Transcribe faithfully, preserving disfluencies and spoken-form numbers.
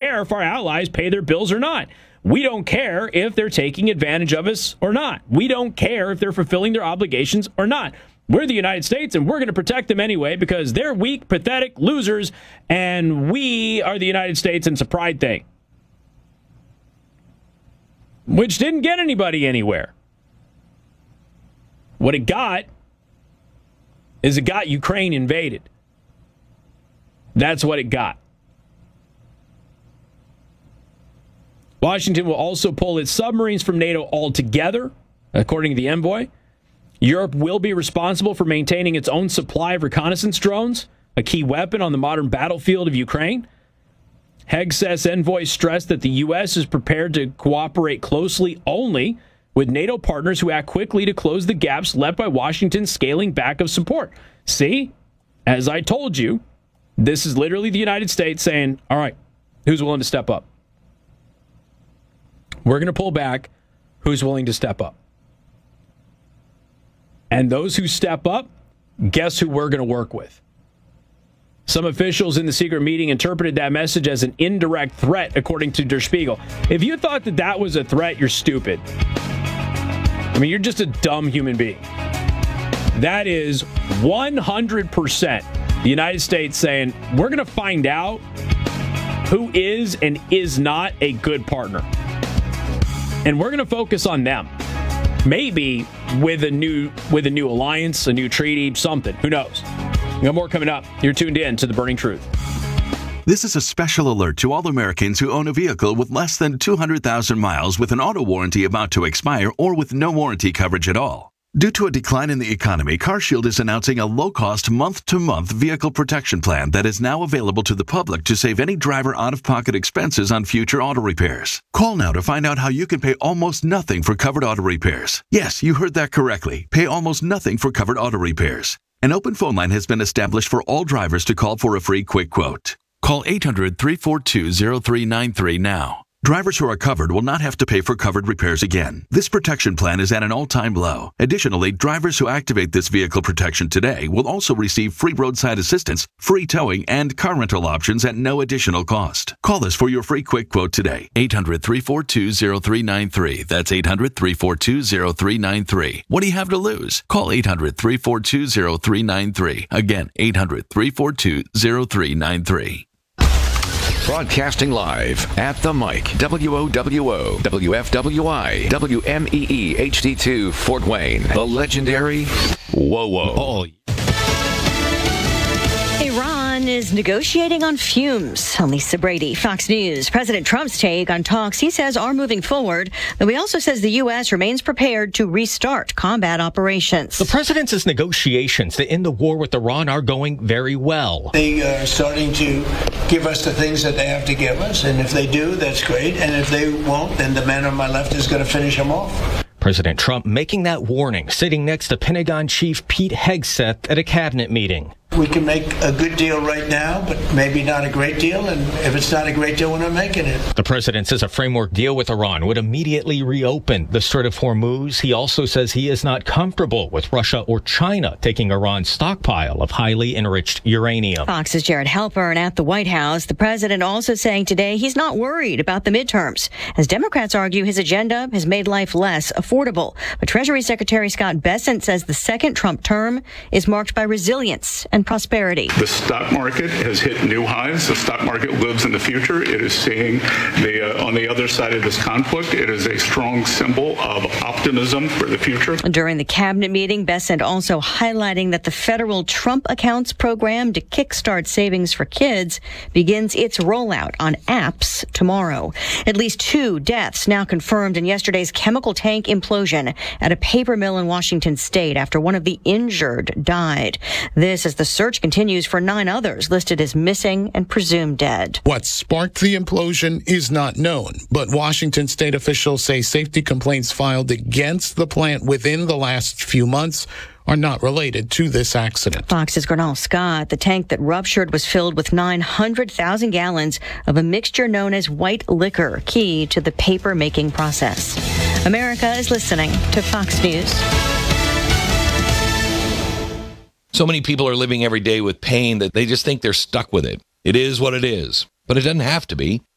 care if our allies pay their bills or not. We don't care if they're taking advantage of us or not. We don't care if they're fulfilling their obligations or not. We're the United States, and we're going to protect them anyway because they're weak, pathetic losers, and we are the United States, and it's a pride thing. Which didn't get anybody anywhere. What it got is it got Ukraine invaded. That's what it got. Washington will also pull its submarines from NATO altogether, according to the envoy. Europe will be responsible for maintaining its own supply of reconnaissance drones, a key weapon on the modern battlefield of Ukraine. Hegseth's envoy stressed that the U S is prepared to cooperate closely only with NATO partners who act quickly to close the gaps left by Washington's scaling back of support. See, as I told you, this is literally the United States saying, all right, who's willing to step up? We're going to pull back. Who's willing to step up? And those who step up, guess who we're going to work with? Some officials in the secret meeting interpreted that message as an indirect threat, according to Der Spiegel. If you thought that that was a threat, you're stupid. I mean, you're just a dumb human being. That is one hundred percent the United States saying, we're going to find out who is and is not a good partner. And we're going to focus on them. Maybe with a new with a new alliance, a new treaty, something. Who knows? We got more coming up. You're tuned in to The Burning Truth. This is a special alert to all Americans who own a vehicle with less than two hundred thousand miles with an auto warranty about to expire or with no warranty coverage at all. Due to a decline in the economy, CarShield is announcing a low-cost month-to-month vehicle protection plan that is now available to the public to save any driver out-of-pocket expenses on future auto repairs. Call now to find out how you can pay almost nothing for covered auto repairs. Yes, you heard that correctly. Pay almost nothing for covered auto repairs. An open phone line has been established for all drivers to call for a free quick quote. Call eight hundred, three four two, zero three nine three now. Drivers who are covered will not have to pay for covered repairs again. This protection plan is at an all-time low. Additionally, drivers who activate this vehicle protection today will also receive free roadside assistance, free towing, and car rental options at no additional cost. Call us for your free quick quote today. eight hundred, three four two, zero three nine three. That's eight hundred, three four two, zero three nine three. What do you have to lose? Call eight hundred, three four two, zero three nine three. Again, eight hundred, three four two, zero three nine three. Broadcasting live at the mic, W O W O, W F W I, W M E E H D two, Fort Wayne, the legendary Whoa Whoa. Oh. Iran is negotiating on fumes. I'm Lisa Brady, Fox News. President Trump's take on talks he says are moving forward, though he also says the U S remains prepared to restart combat operations. The president says negotiations to end the war with Iran are going very well. They are starting to give us the things that they have to give us, and if they do, that's great, and if they won't, then the man on my left is going to finish them off. President Trump making that warning, sitting next to Pentagon Chief Pete Hegseth at a cabinet meeting. We can make a good deal right now, but maybe not a great deal. And if it's not a great deal, we're not making it. The president says a framework deal with Iran would immediately reopen the Strait of Hormuz. He also says he is not comfortable with Russia or China taking Iran's stockpile of highly enriched uranium. Fox's Jared Halpern at the White House. The president also saying today he's not worried about the midterms, as Democrats argue his agenda has made life less affordable. But Treasury Secretary Scott Bessent says the second Trump term is marked by resilience and prosperity. The stock market has hit new highs. The stock market lives in the future. It is seeing the uh, on the other side of this conflict. It is a strong symbol of optimism for the future. During the cabinet meeting, Bessent also highlighting that the federal Trump Accounts program to kickstart savings for kids begins its rollout on apps tomorrow. At least two deaths now confirmed in yesterday's chemical tank implosion at a paper mill in Washington state after one of the injured died. This is the search continues for nine others listed as missing and presumed dead. What sparked the implosion is not known, but Washington state officials say safety complaints filed against the plant within the last few months are not related to this accident. Fox's Gernal Scott. The tank that ruptured was filled with nine hundred thousand gallons of a mixture known as white liquor, key to the paper-making process. America is listening to Fox News. So many people are living every day with pain that they just think they're stuck with it. It is what it is, but it doesn't have to be.